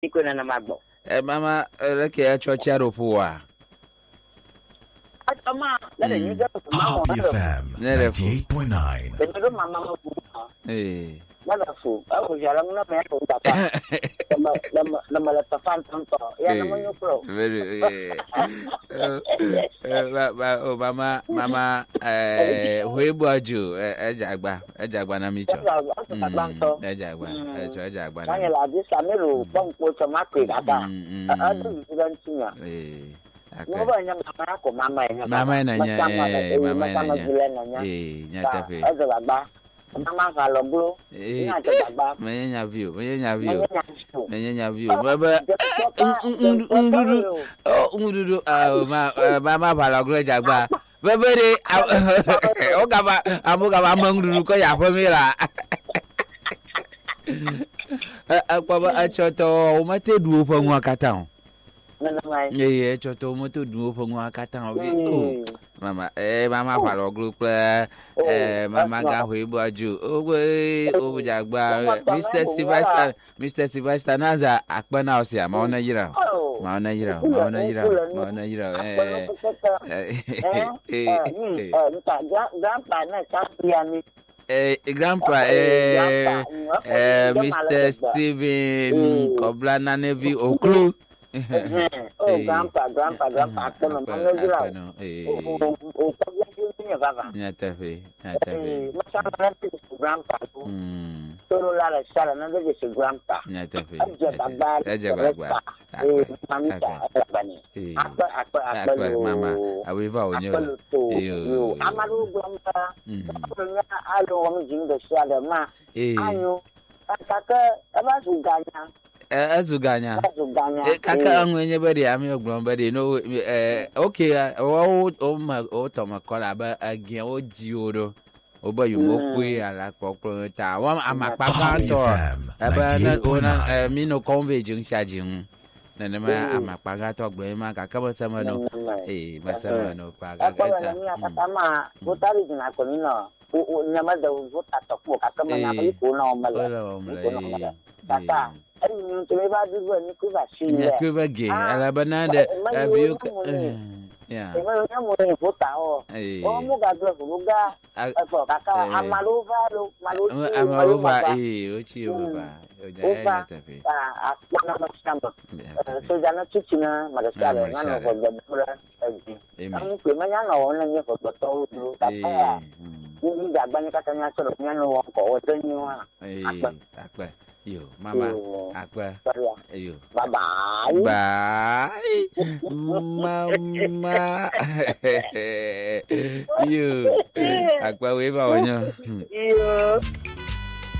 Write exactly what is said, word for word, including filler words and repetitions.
iko na na magbo. Eh mama leke ya chocha ropoa. Atama la ni ga Happy F M ninety-eight point nine. Benego mama mo. Eh. Wala fu. Ako jala mo na me ko tapa. Lama lama lama la tafan tanto. Ya na mo yo pro. Very eh. Eh mama mama eh huebu aju ejagba ejagba na micho. Ejagba ejo ejagba. Kanya la di samero bonko tomate ata. Adu zilantinya. Eh. Mama nya mama ko mama nya. Mama nya eh mama nya. Eh nya tafe. Ado baba. Mama kalau bro. Nya baba. Menya view, menya view. Menya view. Baba. Undudu. Oh undudu. Ah mama bala glo jagba. Baba de o gaba amu gaba mangudu ko ya famila. Akwa achoto o mate duo pa nwa katan. Eh, choto moto duo po ngwa katan obi. Oh. Mama, eh mama palo group eh mama ga huibu aju. Ogwe obu jagba Mister Sylvester, Mister Sylvester naza akbana osia ma ona yira. Ma ona yira, ma ona yira, ma ona yira. Eh. Eh. Eh. Grandpa na champion. Eh, grandpa eh eh Mister Steven Koblana Nevi Oklu. Oh, grandpa, grandpa, grandpa, kono mano gira. Eh. O tabla ni baba. Nya tafe, nya tafe. Masama na ti grandpa. Mm. Toro la la sala na de se grandpa. Nya tafe. Aja baba. Aja baba. Eh, mamita bani. Apa apa apa mama, awiva onyo. Yo, amaru grandpa. Nya alo wong jing de sala ma. Eh. Ayo. Kaka aba suganya. Azuganya. Eh kaka anwenye bari ami ogbon bari no eh okay o o ma o to ma kola ba agian o ji oro o ba yumo pe ala popro ta wa amapa kan to aba na ona eh mi no convege nsajin na na ma amapa ga to gbo ma kaka bo sama no eh ba sama no pa ga ga ta ni akama botari jina ko ni no o nyama da vota to ko kaka ma na ko no mala kaka ni to ba du ni ku ba shi ya ku ba ge ala banada abiu ya e ma nya mo ni vota o o mo ga do ko ga afo kaka amaluva lo maluva amaluva eh o chi o ba o ja ta pe ah na ma chamba so jana chichina magasala na no ko da pura ani ko ma nya no na ni ko to do kaka ni ga ba ni kaka nya so nya no ko o to ni wa eh akpa yo mama akpa yo bye bye bye mama yo akpa we ba onyo yo